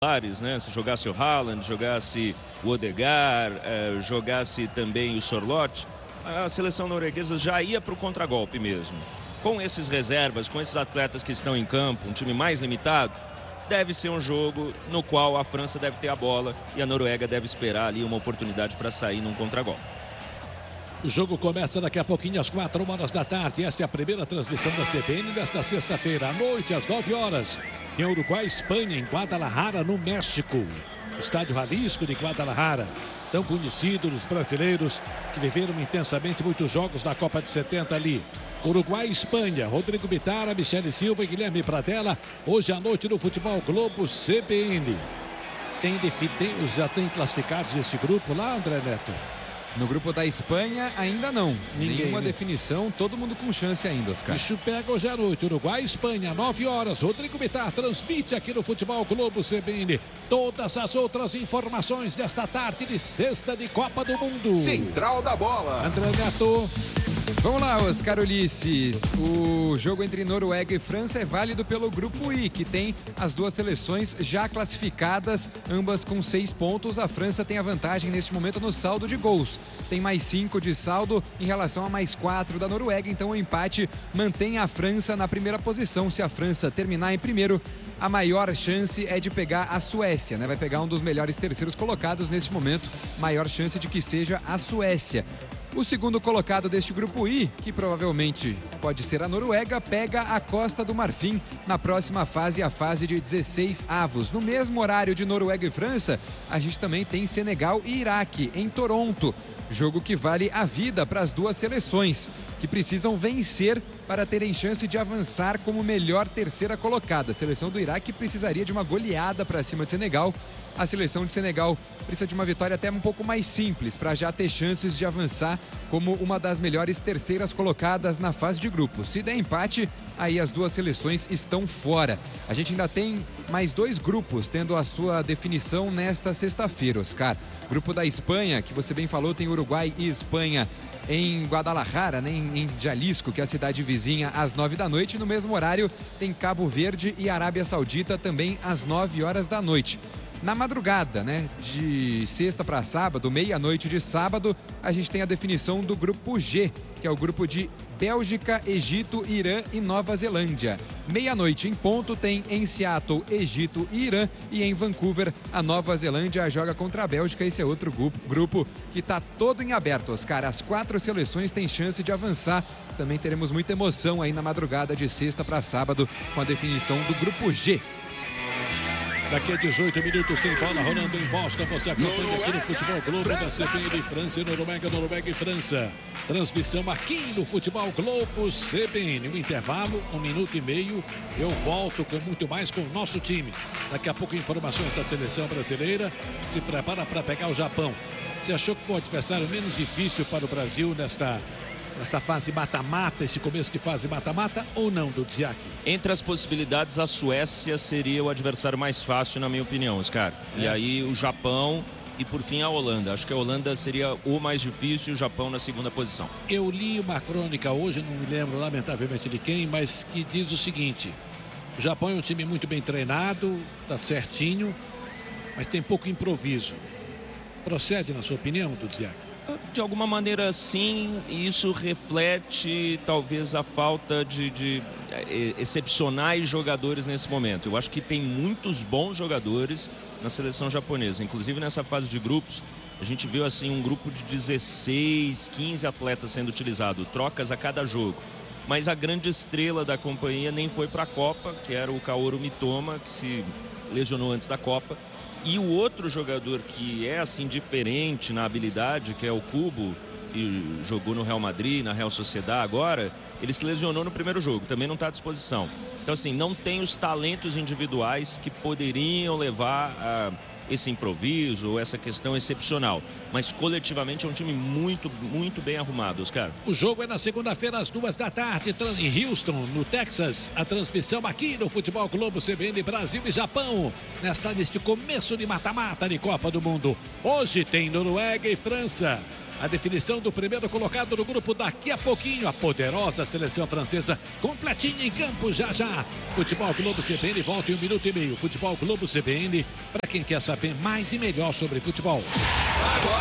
né? Se jogasse o Haaland, jogasse o Odegaard, jogasse também o Sorloth, a seleção norueguesa já ia para o contragolpe mesmo. Com esses reservas, com esses atletas que estão em campo, um time mais limitado, deve ser um jogo no qual a França deve ter a bola e a Noruega deve esperar ali uma oportunidade para sair num contragolpe. O jogo começa daqui a pouquinho, às 4h da tarde. Esta é a primeira transmissão da CBN nesta sexta-feira, à noite, às 9 horas. Em Uruguai, Espanha, em Guadalajara, no México. Estádio Jalisco de Guadalajara. Tão conhecido dos brasileiros que viveram intensamente muitos jogos da Copa de 70 ali. Uruguai e Espanha, Rodrigo Bitara, Michele Silva e Guilherme Pradella. Hoje à noite no Futebol Globo CBN. Já tem classificados neste grupo lá, André Neto? No grupo da Espanha, ainda não. Nenhuma definição, todo mundo com chance ainda, Oscar. Isso pega hoje à noite, Uruguai e Espanha, 9 horas. Rodrigo Bittar transmite aqui no Futebol Globo CBN todas as outras informações desta tarde de sexta de Copa do Mundo. Central da Bola. André Neto. Vamos lá, Oscar Ulisses. O jogo entre Noruega e França é válido pelo grupo I, que tem as duas seleções já classificadas, ambas com 6 pontos. A França tem a vantagem neste momento no saldo de gols. Tem mais 5 de saldo em relação a mais 4 da Noruega, então o empate mantém a França na primeira posição. Se a França terminar em primeiro, a maior chance é de pegar a Suécia, né? Vai pegar um dos melhores terceiros colocados neste momento, maior chance de que seja a Suécia. O segundo colocado deste grupo I, que provavelmente pode ser a Noruega, pega a Costa do Marfim na próxima fase, a fase de 16 avos. No mesmo horário de Noruega e França, a gente também tem Senegal e Iraque em Toronto. Jogo que vale a vida para as duas seleções, que precisam vencer para terem chance de avançar como melhor terceira colocada. A seleção do Iraque precisaria de uma goleada para cima de Senegal. A seleção de Senegal precisa de uma vitória até um pouco mais simples para já ter chances de avançar como uma das melhores terceiras colocadas na fase de grupos. Se der empate, aí as duas seleções estão fora. A gente ainda tem mais 2 grupos tendo a sua definição nesta sexta-feira, Oscar. Grupo da Espanha, que você bem falou, tem Uruguai e Espanha em Guadalajara, né, em Jalisco, que é a cidade vizinha, às 9 da noite. No mesmo horário tem Cabo Verde e Arábia Saudita também às 9 horas da noite. Na madrugada, né, de sexta para sábado, meia-noite de sábado, a gente tem a definição do grupo G, que é o grupo de Bélgica, Egito, Irã e Nova Zelândia. Meia-noite em ponto tem em Seattle, Egito e Irã, e em Vancouver a Nova Zelândia joga contra a Bélgica. Esse é outro grupo que está todo em aberto, Oscar. As 4 seleções têm chance de avançar. Também teremos muita emoção aí na madrugada de sexta para sábado com a definição do grupo G. Daqui a 18 minutos tem bola rolando em Boston. Você acompanha aqui no Futebol Globo da CBN, França e Noruega e França. Transmissão aqui no Futebol Globo CBN. Um intervalo, 1 minuto e meio. Eu volto com muito mais com o nosso time. Daqui a pouco informações da seleção brasileira. Se prepara para pegar o Japão. Você achou que foi o adversário menos difícil para o Brasil nesta fase mata-mata, esse começo de fase mata-mata, ou não, do Dziak? Entre as possibilidades, a Suécia seria o adversário mais fácil, na minha opinião, Oscar. E aí o Japão e, por fim, a Holanda. Acho que a Holanda seria o mais difícil e o Japão na segunda posição. Eu li uma crônica hoje, não me lembro lamentavelmente de quem, mas que diz o seguinte: o Japão é um time muito bem treinado, tá certinho, mas tem pouco improviso. Procede, na sua opinião, do Dziak? De alguma maneira, sim, e isso reflete talvez a falta de excepcionais jogadores nesse momento. Eu acho que tem muitos bons jogadores na seleção japonesa, inclusive nessa fase de grupos. A gente viu assim um grupo de 16, 15 atletas sendo utilizado, trocas a cada jogo. Mas a grande estrela da companhia nem foi para a Copa, que era o Kaoru Mitoma, que se lesionou antes da Copa. E o outro jogador que é assim diferente na habilidade, que é o Kubo, que jogou no Real Madrid, na Real Sociedad agora, ele se lesionou no primeiro jogo, também não está à disposição. Então assim, não tem os talentos individuais que poderiam levar a esse improviso ou essa questão excepcional. Mas coletivamente é um time muito, muito bem arrumado, Oscar. O jogo é na segunda-feira, às 2 da tarde, em Houston, no Texas. A transmissão aqui no Futebol Globo CBN, Brasil e Japão. Neste começo de mata-mata de Copa do Mundo. Hoje tem Noruega e França. a definição do primeiro colocado do grupo daqui a pouquinho. A poderosa seleção francesa completinha em campo já. Futebol Globo CBN volta em 1 minuto e meio. Futebol Globo CBN para quem quer saber mais e melhor sobre futebol.